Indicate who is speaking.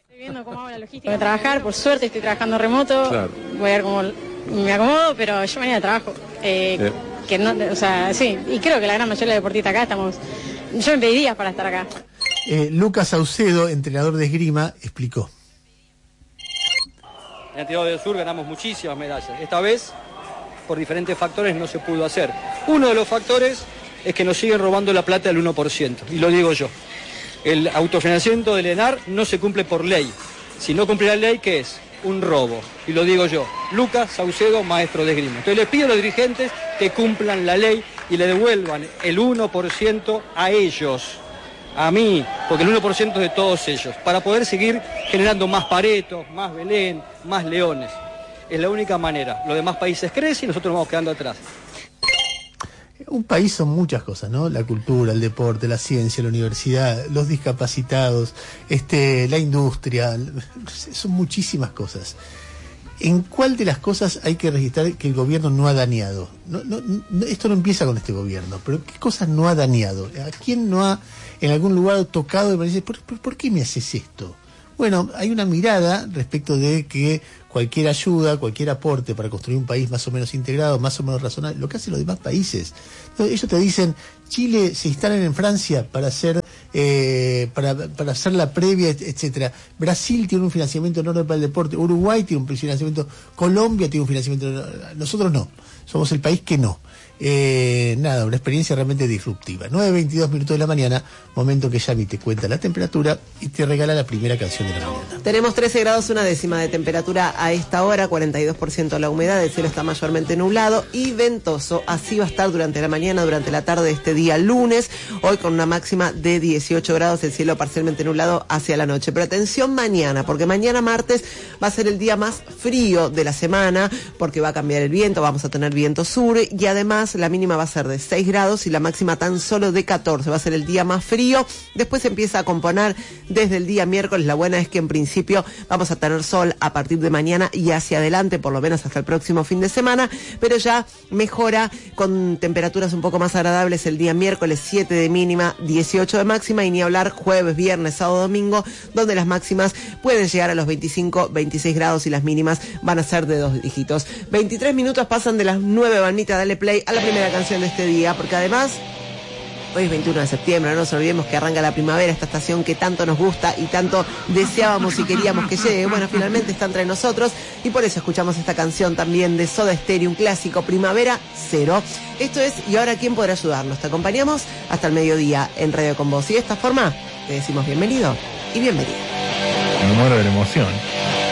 Speaker 1: Estoy viendo cómo hago la logística de trabajar, por suerte estoy trabajando remoto, claro. Voy a ver cómo me acomodo, pero yo mañana trabajo. Que no, o sea, sí, y creo que la gran mayoría de deportistas acá estamos, yo me pedí días para estar acá.
Speaker 2: Lucas Saucedo, entrenador de esgrima, explicó.
Speaker 3: En Santiago del Sur ganamos muchísimas medallas. Esta vez, por diferentes factores, no se pudo hacer. Uno de los factores es que nos siguen robando la plata del 1%, y lo digo yo. El autofinanciamiento del ENAR no se cumple por ley. Si no cumple la ley, ¿qué es? Un robo. Y lo digo yo. Lucas Saucedo, maestro de esgrima. Entonces les pido a los dirigentes que cumplan la ley y le devuelvan el 1% a ellos, a mí, porque el 1% es de todos ellos, para poder seguir generando más Paretos, más Belén, más Leones. Es la única manera. Los demás países crecen y nosotros nos vamos quedando atrás.
Speaker 2: Un país son muchas cosas, ¿no? La cultura, el deporte, la ciencia, la universidad, los discapacitados, la industria, son muchísimas cosas. ¿En cuál de las cosas hay que registrar que el gobierno no ha dañado? Esto no empieza con este gobierno, pero ¿qué cosas no ha dañado? ¿A quién no ha en algún lugar tocado y me dice, ¿por qué me haces esto? Bueno, hay una mirada respecto de que cualquier ayuda, cualquier aporte para construir un país más o menos integrado, más o menos razonable, lo que hacen los demás países. Entonces, ellos te dicen, Chile se instalan en Francia para hacer la previa, etcétera. Brasil tiene un financiamiento enorme para el deporte, Uruguay tiene un financiamiento, Colombia tiene un financiamiento, nosotros no, somos el país que no. Nada, una experiencia realmente disruptiva. 9:22 de la mañana, momento que Yami te cuenta la temperatura y te regala la primera canción de la mañana.
Speaker 4: Tenemos 13 grados, una décima de temperatura a esta hora, 42% la humedad, el cielo está mayormente nublado y ventoso. Así va a estar durante la mañana, durante la tarde de este día lunes, hoy con una máxima de 18 grados, el cielo parcialmente nublado hacia la noche. Pero atención mañana, porque mañana martes va a ser el día más frío de la semana, porque va a cambiar el viento, vamos a tener viento sur y además la mínima va a ser de 6 grados y la máxima tan solo de 14. Va a ser el día más frío. Después empieza a componer desde el día miércoles. La buena es que en principio vamos a tener sol a partir de mañana y hacia adelante, por lo menos hasta el próximo fin de semana, pero ya mejora con temperaturas un poco más agradables el día miércoles, 7 de mínima, 18 de máxima, y ni hablar jueves, viernes, sábado, domingo, donde las máximas pueden llegar a los 25, 26 grados y las mínimas van a ser de 2 dígitos. 23 minutos pasan de las 9, Vanita, dale play a la primera canción de este día, porque además hoy es 21 de septiembre, no nos olvidemos que arranca la primavera, esta estación que tanto nos gusta y tanto deseábamos y queríamos que llegue. Bueno, finalmente está entre nosotros y por eso escuchamos esta canción también de Soda Stereo, un clásico, Primavera Cero. Esto es Y ahora ¿quién podrá ayudarnos? Te acompañamos hasta el mediodía en Radio con Vos y de esta forma te decimos bienvenido y bienvenida.
Speaker 5: Me muero de la emoción.